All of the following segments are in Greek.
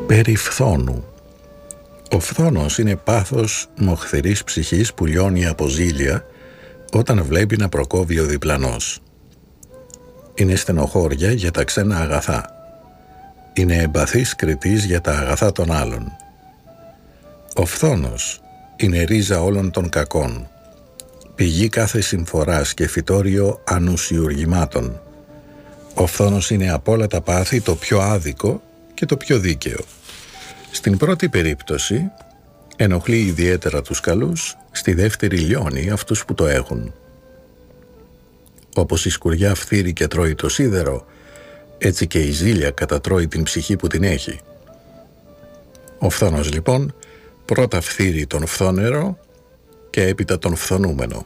Περί φθόνου. Ο φθόνος είναι πάθος μοχθηρής ψυχής που λιώνει από ζήλια όταν βλέπει να προκόβει ο διπλανός. Είναι στενοχώρια για τα ξένα αγαθά. Είναι εμπαθής κριτής για τα αγαθά των άλλων. Ο φθόνος είναι ρίζα όλων των κακών, πηγή κάθε συμφοράς και φυτόριο ανουσιουργημάτων. Ο φθόνος είναι από όλα τα πάθη το πιο άδικο και το πιο δίκαιο. Στην πρώτη περίπτωση ενοχλεί ιδιαίτερα τους καλούς, στη δεύτερη λιώνει αυτούς που το έχουν. Όπως η σκουριά φθείρει και τρώει το σίδερο, έτσι και η ζήλια κατατρώει την ψυχή που την έχει. Ο φθόνος λοιπόν πρώτα φθείρει τον φθόνερο και έπειτα τον φθονούμενο.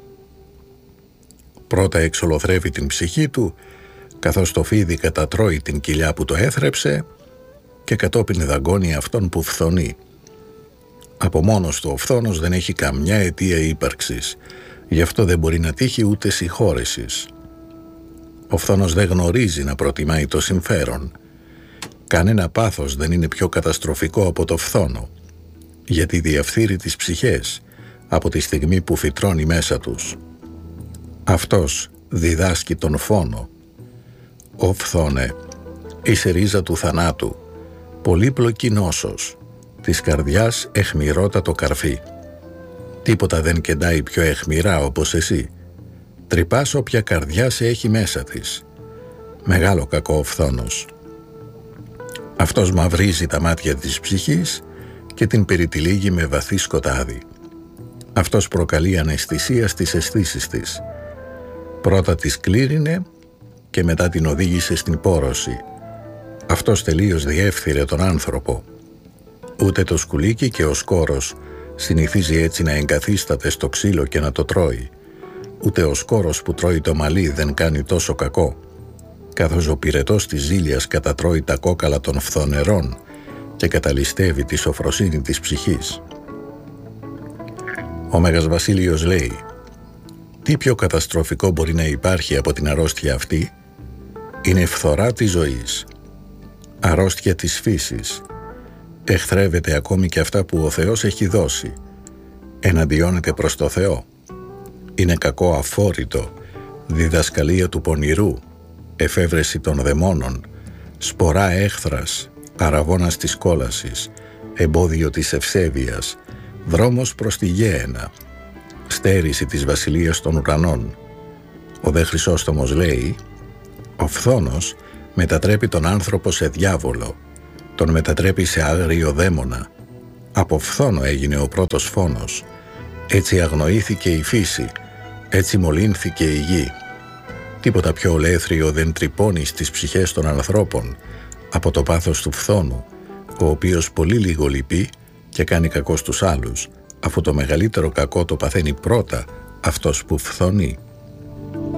Πρώτα εξολοθρεύει την ψυχή του, καθώς το φίδι κατατρώει την κοιλιά που το έθρεψε, και κατόπιν δαγκώνει αυτόν που φθονεί. Από μόνος του ο φθόνος δεν έχει καμιά αιτία ύπαρξης, γι' αυτό δεν μπορεί να τύχει ούτε συγχώρεσης. Ο φθόνος δεν γνωρίζει να προτιμάει το συμφέρον. Κανένα πάθος δεν είναι πιο καταστροφικό από το φθόνο, γιατί διαφθείρει τις ψυχές από τη στιγμή που φυτρώνει μέσα τους. Αυτός διδάσκει τον φόνο. «Ω φθόνε, είσαι ρίζα του θανάτου, πολύπλοκη νόσος, της καρδιάς αιχμηρότατο καρφί. Τίποτα δεν κεντάει πιο αιχμηρά όπως εσύ. Τρυπάς όποια καρδιά σε έχει μέσα της. Μεγάλο κακό ο φθόνος. Αυτός μαυρίζει τα μάτια της ψυχής και την περιτυλίγει με βαθύ σκοτάδι. Αυτός προκαλεί αναισθησία στις αισθήσεις της. Πρώτα της κλήρινε και μετά την οδήγησε στην πόρωση. Αυτός τελείως διέφθειρε τον άνθρωπο. Ούτε το σκουλίκι και ο σκόρος συνηθίζει έτσι να εγκαθίσταται στο ξύλο και να το τρώει. Ούτε ο σκόρος που τρώει το μαλλί δεν κάνει τόσο κακό, καθώς ο πυρετός της ζήλιας κατατρώει τα κόκαλα των φθονερών και καταλυστεύει τη σοφροσύνη της ψυχής. Ο Μέγας Βασίλειος λέει: «Τι πιο καταστροφικό μπορεί να υπάρχει από την αρρώστια αυτή? Είναι φθορά της ζωής, αρρώστια της φύσης. Εχθρεύεται ακόμη και αυτά που ο Θεός έχει δώσει. Εναντιώνεται προς το Θεό. Είναι κακό αφόρητο, διδασκαλία του πονηρού, εφεύρεση των δαιμόνων, σπορά έχθρας, αραβώνας της κόλασης, εμπόδιο της ευσέβειας, δρόμος προς τη γέενα, στέρηση της βασιλείας των ουρανών». Ο δε Χρυσόστομος λέει: «Ο φθόνος μετατρέπει τον άνθρωπο σε διάβολο, τον μετατρέπει σε άγριο δαίμονα. Από φθόνο έγινε ο πρώτος φόνος. Έτσι αγνοήθηκε η φύση, έτσι μολύνθηκε η γη. Τίποτα πιο ολέθριο δεν τρυπώνει στις ψυχές των ανθρώπων από το πάθος του φθόνου, ο οποίος πολύ λίγο λυπεί και κάνει κακό στους άλλους, αφού το μεγαλύτερο κακό το παθαίνει πρώτα αυτός που φθονεί».